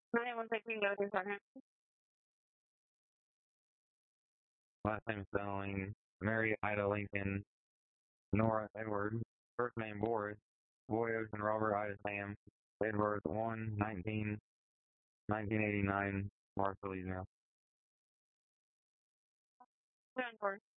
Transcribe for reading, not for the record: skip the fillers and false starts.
91 taking go to second. Last name spelling, Mary Ida Lincoln, Nora Edward, first name Boris, Boy Ocean Robert Ida Sam, Edward 1, 1989, Marshall Louisiana. 7-4.